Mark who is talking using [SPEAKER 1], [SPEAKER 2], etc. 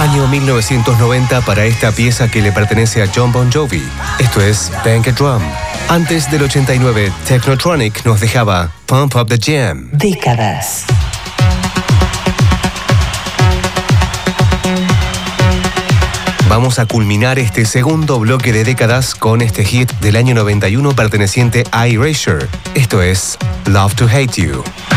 [SPEAKER 1] Año 1990 para esta pieza que le pertenece a Jon Bon Jovi. Esto es Bank a Drum. Antes del 89, Technotronic nos dejaba Pump Up the Jam.
[SPEAKER 2] Décadas.
[SPEAKER 1] Vamos a culminar este segundo bloque de décadas con este hit del año 91 perteneciente a Erasure. Esto es Love to Hate You.